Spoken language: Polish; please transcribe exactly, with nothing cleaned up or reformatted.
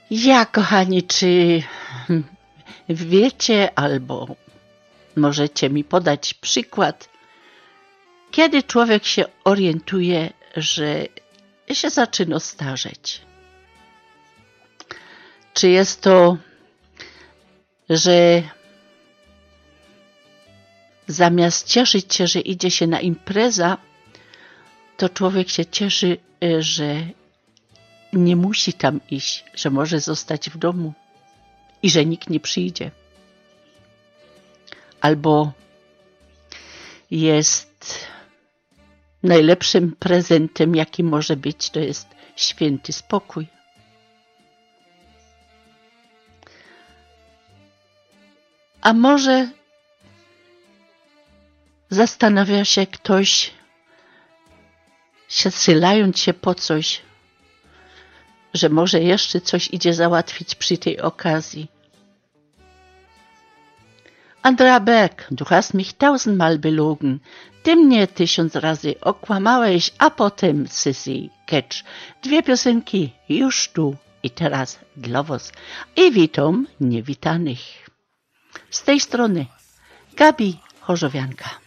Ja, kochani, czy wiecie albo możecie mi podać przykład, kiedy człowiek się orientuje, że się zaczyna starzeć? Czy jest to, że zamiast cieszyć się, że idzie się na imprezę, to człowiek się cieszy, że nie musi tam iść, że może zostać w domu i że nikt nie przyjdzie. Albo jest najlepszym prezentem, jaki może być, to jest święty spokój. A może zastanawia się ktoś, się sylając się po coś, że może jeszcze coś idzie załatwić przy tej okazji. Andrea Berg, du hast mich tausendmal belogen. Ty mnie tysiąc razy okłamałeś, a potem Sissy Catch. Dwie piosenki już tu i teraz dla was. I witam niewitanych. Z tej strony Gabi Chorzowianka.